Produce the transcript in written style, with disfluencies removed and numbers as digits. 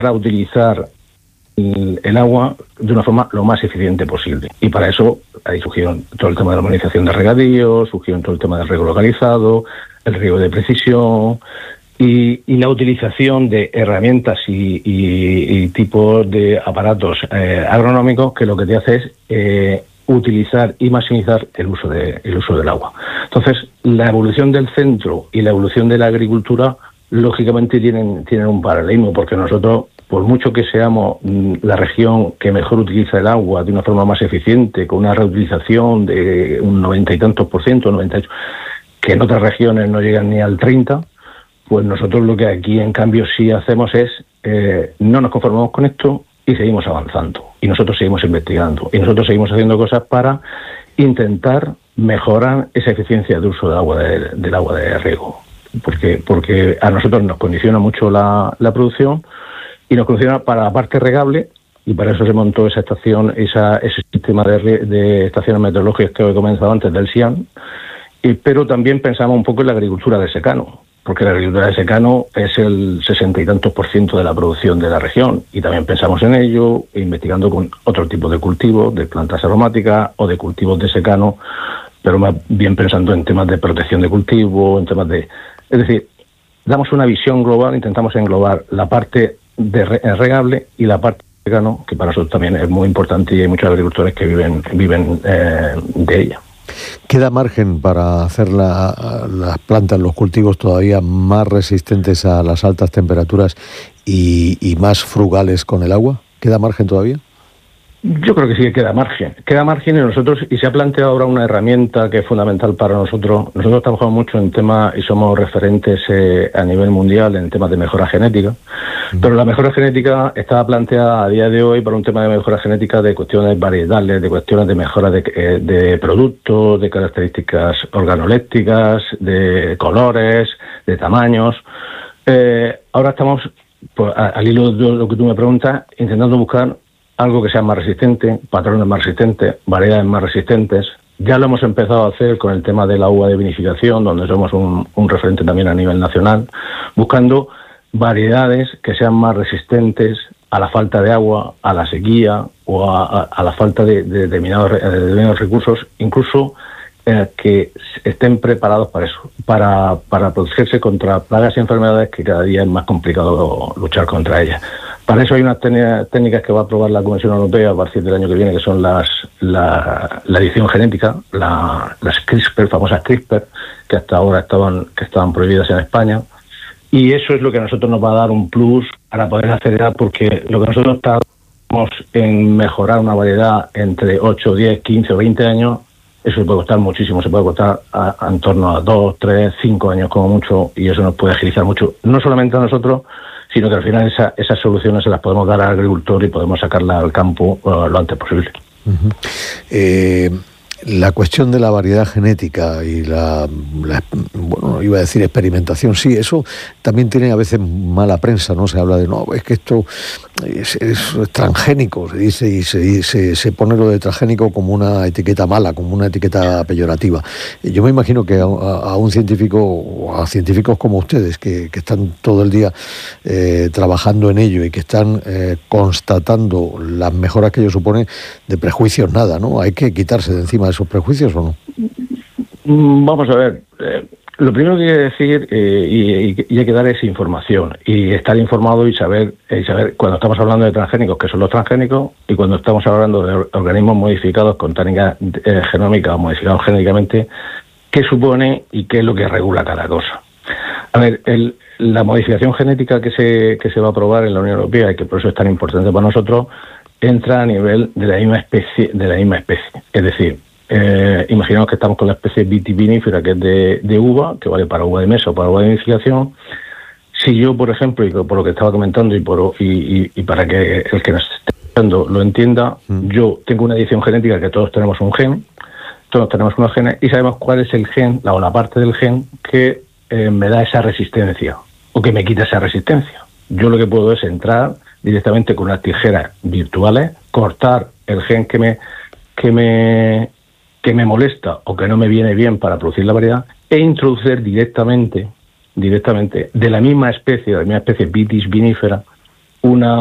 para utilizar el agua de una forma lo más eficiente posible. Y para eso ahí surgieron todo el tema de la organización de regadío, surgieron todo el tema del riego localizado, el riego de precisión y la utilización de herramientas y tipos de aparatos agronómicos que lo que te hace es utilizar y maximizar el uso del agua. Entonces, la evolución del centro y la evolución de la agricultura lógicamente tienen un paralelismo, porque nosotros, por mucho que seamos la región que mejor utiliza el agua de una forma más eficiente, con una reutilización de un 90 y tantos por ciento, 98, que en otras regiones no llegan ni al 30%, pues nosotros lo que aquí en cambio sí hacemos es, no nos conformamos con esto y seguimos avanzando. Y nosotros seguimos investigando. Y nosotros seguimos haciendo cosas para intentar mejorar esa eficiencia de uso del agua de riego. Porque a nosotros nos condiciona mucho la producción y nos condiciona para la parte regable, y para eso se montó esa estación, ese sistema de estaciones meteorológicas que he comenzado antes del SIAN, pero también pensamos un poco en la agricultura de secano, porque la agricultura de secano es el 60 y tantos por ciento de la producción de la región, y también pensamos en ello, investigando con otro tipo de cultivos, de plantas aromáticas o de cultivos de secano, pero más bien pensando en temas de protección de cultivo, en temas de... Es decir, damos una visión global, intentamos englobar la parte de regable y la parte de secano, que para nosotros también es muy importante y hay muchos agricultores que viven de ella. ¿Queda margen para hacer las plantas, los cultivos todavía más resistentes a las altas temperaturas y más frugales con el agua? ¿Queda margen todavía? Yo creo que sí que queda margen y se ha planteado ahora una herramienta que es fundamental para nosotros. Nosotros trabajamos mucho en temas y somos referentes a nivel mundial en temas de mejora genética, pero la mejora genética estaba planteada a día de hoy para un tema de mejora genética de cuestiones varietales, de cuestiones de mejora de productos, de características organolépticas, de colores, de tamaños. Ahora estamos, pues, al hilo de lo que tú me preguntas, intentando buscar algo que sea más resistente, patrones más resistentes, variedades más resistentes. Ya lo hemos empezado a hacer con el tema del agua de vinificación, donde somos un referente también a nivel nacional, buscando variedades que sean más resistentes a la falta de agua, a la sequía o a la falta de determinados recursos, incluso que estén preparados para eso, para protegerse contra plagas y enfermedades que cada día es más complicado luchar contra ellas. Para eso hay unas técnicas que va a aprobar la Comisión Europea a partir del año que viene, que son la edición genética, las CRISPR, famosas CRISPR, que hasta ahora estaban prohibidas en España. Y eso es lo que a nosotros nos va a dar un plus para poder acelerar, porque lo que nosotros estamos en mejorar una variedad entre 8, 10, 15 o 20 años, eso se puede costar muchísimo, se puede costar en torno a 2, 3, 5 años como mucho, y eso nos puede agilizar mucho, no solamente a nosotros, sino que al final esas soluciones se las podemos dar al agricultor y podemos sacarlas al campo lo antes posible. La cuestión de la variedad genética y bueno, iba a decir experimentación, sí, eso también tiene a veces mala prensa, ¿no? Se habla de, no, es que esto es transgénico, se dice, y se pone lo de transgénico como una etiqueta mala, como una etiqueta peyorativa. Yo me imagino que a un científico, o a científicos como ustedes, que están todo el día trabajando en ello y que están constatando las mejoras que ello supone, de prejuicios nada, ¿no? Hay que quitarse de encima esos prejuicios, ¿o no? Vamos a ver, lo primero que hay que decir y hay que dar es información, y estar informado y saber cuando estamos hablando de transgénicos, qué son los transgénicos, y cuando estamos hablando de organismos modificados con técnicas genómicas o modificados genéticamente, qué supone y qué es lo que regula cada cosa. A ver, la modificación genética que se va a aprobar en la Unión Europea, y que por eso es tan importante para nosotros, entra a nivel de la misma especie. Es decir, imaginemos que estamos con la especie vitivinífera, que es de uva, que vale para uva de mesa o para uva de vinificación. Si yo, por ejemplo, y por lo que estaba comentando y para que el que nos esté escuchando lo entienda, yo tengo una edición genética que todos tenemos un gen, todos tenemos unos genes y sabemos cuál es el gen, o la parte del gen que me da esa resistencia o que me quita esa resistencia. Yo lo que puedo es entrar directamente con unas tijeras virtuales, cortar el gen que me molesta o que no me viene bien para producir la variedad, e introducir directamente de la misma especie Vitis vinifera, una